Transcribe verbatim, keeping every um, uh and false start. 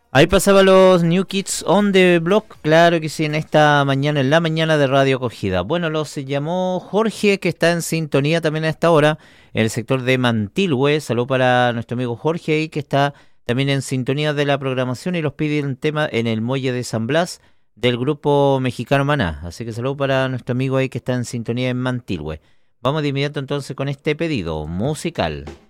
Ahí pasaba los New Kids on the Block, claro que sí, en esta mañana, en la mañana de Radio Acogida. Bueno, los llamó Jorge, que está en sintonía también a esta hora, en el sector de Mantilhue. Salud para nuestro amigo Jorge ahí, que está también en sintonía de la programación y los pide un tema en el muelle de San Blas del grupo mexicano Maná. Así que salud para nuestro amigo ahí que está en sintonía en Mantilhue. Vamos de inmediato entonces con este pedido musical.